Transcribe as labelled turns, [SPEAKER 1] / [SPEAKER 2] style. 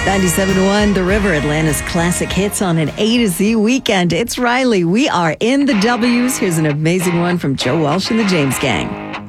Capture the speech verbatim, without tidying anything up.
[SPEAKER 1] ninety-seven point one The River, Atlanta's classic hits on an A to Z weekend. It's Riley. We are in the W's. Here's an amazing one from Joe Walsh and the James Gang.